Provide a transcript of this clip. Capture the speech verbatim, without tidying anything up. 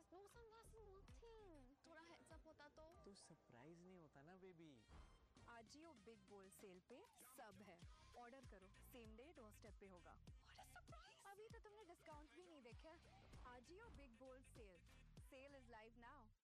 sunglasses, no sunglasses, nothing. थोड़ा heads up होता तो तो सरप्राइज नहीं होता ना बेबी। आजियो बिग बोल सेल पे सब है, ऑर्डर करो, सेम डे डोर स्टेप पे होगा। What a surprise! अभी तो तुमने डिस्काउंट भी नहीं देखे। आजियो बिग बोल cell, cell is live now.